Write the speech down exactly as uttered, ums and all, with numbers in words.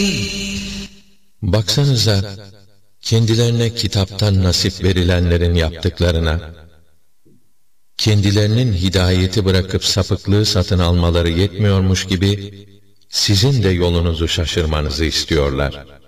Baksanıza, kendilerine kitaptan nasip verilenlerin yaptıklarına, kendilerinin hidayeti bırakıp sapıklığı satın almaları yetmiyormuş gibi, sizin de yolunuzu şaşırmanızı istiyorlar.